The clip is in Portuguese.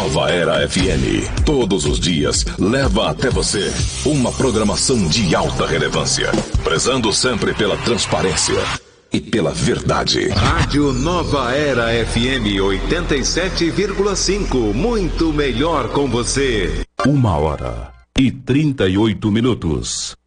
Nova Era FM, todos os dias, leva até você uma programação de alta relevância, prezando sempre pela transparência e pela verdade. Rádio Nova Era FM 87,5, muito melhor com você. 1h38.